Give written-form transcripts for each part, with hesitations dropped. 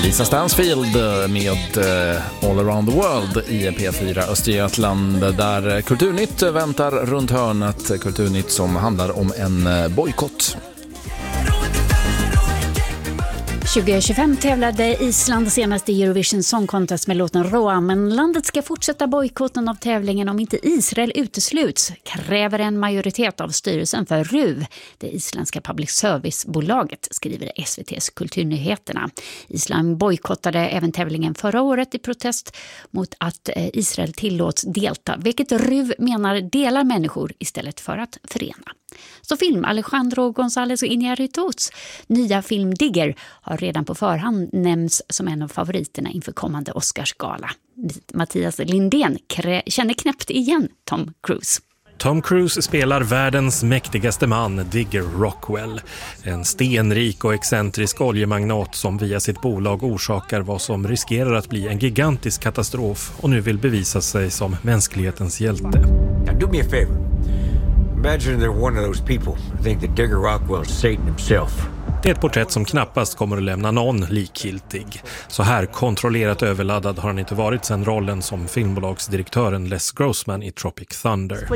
Lisa Stansfield med All Around the World i P4 Östergötland, där Kulturnytt väntar runt hörnet. Kulturnytt som handlar om en bojkott. 2025 tävlade Island senast i Eurovision Song Contest med låten Roa, men landet ska fortsätta bojkotten av tävlingen om inte Israel utesluts, kräver en majoritet av styrelsen för RUV, det isländska public service-bolaget, skriver SVT:s Kulturnyheterna. Island bojkottade även tävlingen förra året i protest mot att Israel tillåts delta, vilket RUV menar delar människor istället för att förena. Så film Alejandro González och Iñárritu's nya film Digger har redan på förhand nämnts som en av favoriterna inför kommande Oscarsgala. Mattias Lindén känner knäppt igen Tom Cruise. Tom Cruise spelar världens mäktigaste man, Digger Rockwell. En stenrik och excentrisk oljemagnat som via sitt bolag orsakar vad som riskerar att bli en gigantisk katastrof och nu vill bevisa sig som mänsklighetens hjälte. Now do me a favor. Imagine they're one of those people who think that Digger Rockwell's Satan himself. Det är ett porträtt som knappast kommer att lämna någon likgiltig. Så här kontrollerat överladdad har han inte varit sedan rollen som filmbolagsdirektören Les Grossman i Tropic Thunder.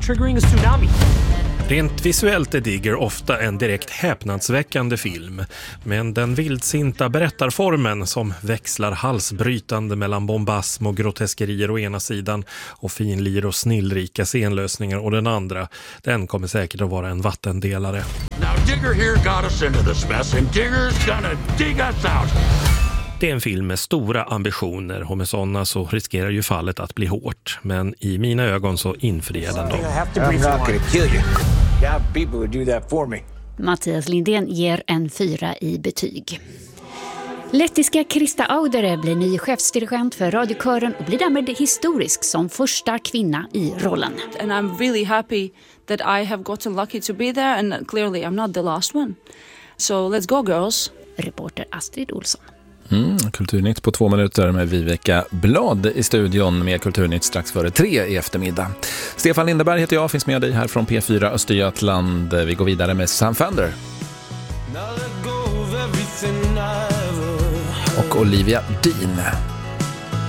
Rent visuellt är Digger ofta en direkt häpnadsväckande film, men den vildsinta berättarformen som växlar halsbrytande mellan bombasm och groteskerier å ena sidan och finlir och snillrika scenlösningar å den andra, den kommer säkert att vara en vattendelare. Now Digger here got us into this mess and Digger's gonna dig us out. Det är en film med stora ambitioner och med sådana så riskerar ju fallet att bli hårt. Men i mina ögon så infriar den dem. Mattias Lindén ger en 4 i betyg. Lettiska Krista Audere blir ny chefsdirigent för radiokören och blir därmed historisk som första kvinna i rollen. And I'm really happy that I have gotten lucky to be there and clearly I'm not the last one. So let's go girls. Reporter Astrid Olsson. Kulturnytt på 2 minuter med Viveka Blad i studion med Kulturnytt strax före 3 i eftermiddag. Stefan Lindeberg heter jag, finns med dig här från P4 Östergötland. Vi går vidare med Sam Fender och Olivia Dean.